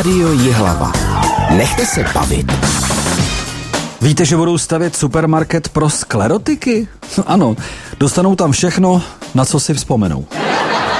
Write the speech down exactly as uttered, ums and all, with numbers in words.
Rádio Jihlava. Nechte se bavit. Víte, že budou stavět supermarket pro sklerotiky? Ano, dostanou tam všechno, na co si vzpomenou.